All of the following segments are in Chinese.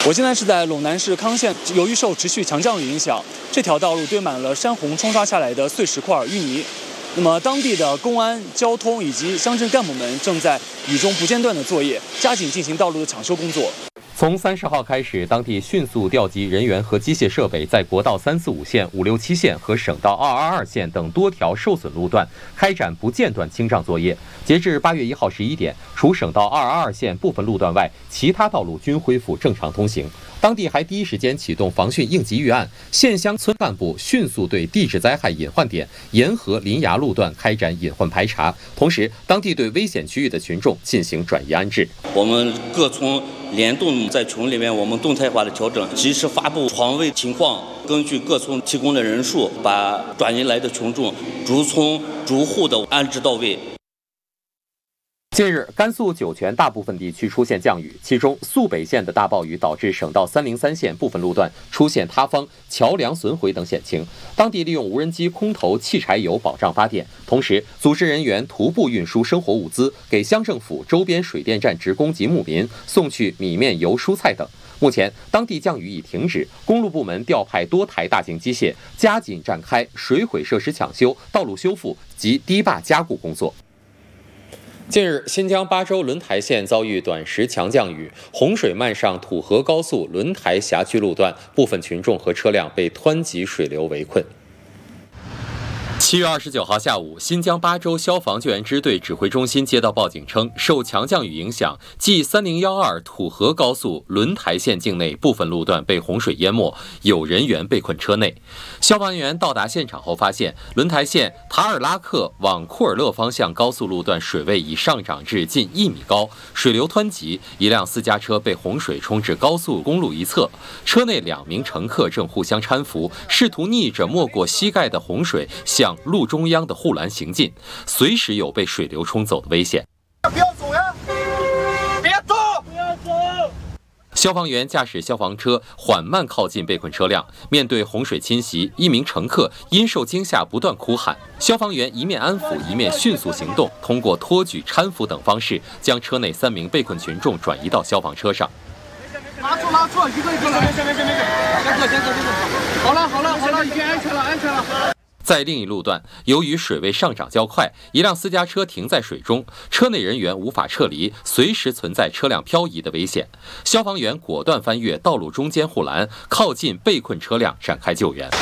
我现在是在陇南市康县，由于受持续强降雨影响，这条道路堆满了山洪冲刷下来的碎石块、淤泥。那么，当地的公安、交通以及乡镇干部们正在雨中不间断的作业，加紧进行道路的抢修工作。 从30号开始，当地迅速调集人员和机械设备，在国道345线、567线和省道222线等多条受损路段开展不间断清障作业。截至8月1号11点，除省道222线部分路段外，其他道路均恢复正常通行。当地还第一时间启动防汛应急预案，县乡村干部迅速对地质灾害隐患点、沿河临崖路段开展隐患排查，同时当地对危险区域的群众进行转移安置。 我们各村联动在群里面，我们动态化的调整，及时发布床位情况，根据各村提供的人数，把转移来的群众逐村逐户的安置到位。 近日，甘肃酒泉大部分地区出现降雨，其中肃北县的大暴雨导致省道303线部分路段出现塌方、桥梁损毁等险情。当地利用无人机空投汽柴油保障发电，同时组织人员徒步运输生活物资，给乡政府周边水电站职工及牧民送去米面油、蔬菜等。目前，当地降雨已停止，公路部门调派多台大型机械，加紧展开水毁设施抢修、道路修复及堤坝加固工作。近日，新疆巴州轮台县遭遇短时强降雨，洪水漫上土河高速轮台辖区路段，部分群众和车辆被湍急水流围困。7月29号下午，新疆巴州消防救援支队指挥中心接到报警称，受强降雨影响，G3012土河高速轮台县境内部分路段被洪水淹没，有人员被困车内。消防员到达现场后发现，轮台县塔尔拉克往库尔勒方向高速路段水位已上涨至近1米高，水流湍急，一辆私家车被洪水冲至高速公路一侧，车内2名乘客正互相搀扶，试图逆着没过膝盖的洪水向路中央的护栏行进，随时有被水流冲走的危险。 不要走呀！别走！不要走！ 消防员驾驶消防车缓慢靠近被困车辆，面对洪水侵袭，一名乘客因受惊吓不断哭喊。消防员一面安抚，一面迅速行动，通过托举、搀扶等方式，将车内3名被困群众转移到消防车上。 拉住，一个来。先走。好了，已经安全了。 在另一路段，由于水位上涨较快，一辆私家车停在水中，车内人员无法撤离，随时存在车辆漂移的危险。消防员果断翻越道路中间护栏，靠近被困车辆展开救援。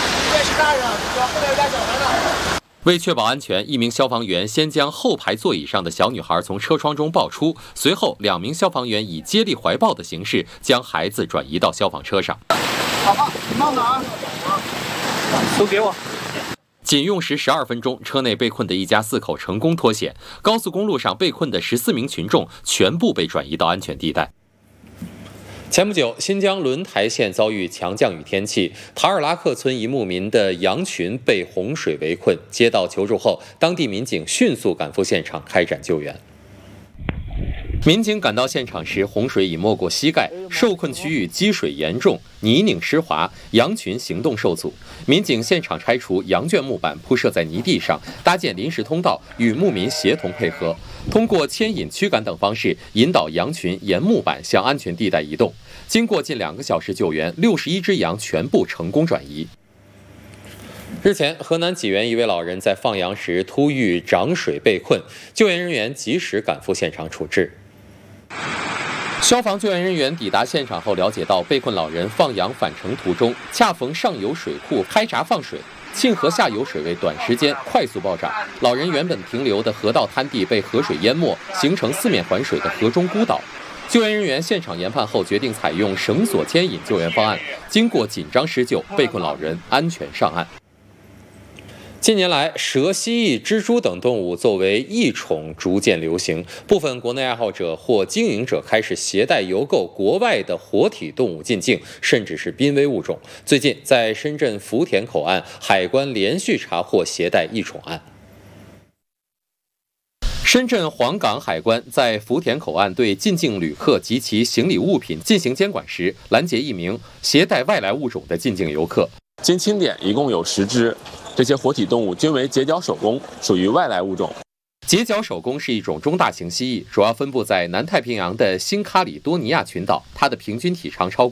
为确保安全，一名消防员先将后排座椅上的小女孩从车窗中抱出，随后2名消防员以接力怀抱的形式将孩子转移到消防车上。 好吧，你放哪儿？ 都给我。 仅用时12分钟，车内被困的一家4口成功脱险。高速公路上被困的14名群众全部被转移到安全地带。前不久，新疆轮台县遭遇强降雨天气，塔尔拉克村一牧民的羊群被洪水围困。接到求助后，当地民警迅速赶赴现场开展救援。民警赶到现场时，洪水已没过膝盖，受困区域积水严重，泥泞湿滑，羊群行动受阻。民警现场拆除羊圈木板，铺设在泥地上，搭建临时通道，与牧民协同配合，通过牵引、驱赶等方式引导羊群沿木板向安全地带移动。经过近2个小时救援，61只羊全部成功转移。日前，河南济源一位老人在放羊时突遇涨水被困，救援人员及时赶赴现场处置。消防救援人员抵达现场后，了解到被困老人放羊返程途中，恰逢上游水库开闸放水，沁河下游水位短时间快速暴涨，老人原本停留的河道滩地被河水淹没，形成4面环水的河中孤岛。救援人员现场研判后，决定采用绳索牵引救援方案，经过紧张施救，被困老人安全上岸。近年来，蛇、蜥蜴、蜘蛛等动物作为异宠逐渐流行，部分国内爱好者或经营者开始携带邮购国外的活体动物进境，甚至是濒危物种。最近，在深圳福田口岸，海关连续查获携带异宠案。深圳黄港海关在福田口岸对进境旅客及其行李物品进行监管时，拦截一名携带外来物种的进境游客。 经清点，一共有10只。这些活体动物均为结角手工，属于外来物种。 结角手工是一种中大型蜥蜴，主要分布在南太平洋的新喀里多尼亚群岛，它的平均体长超过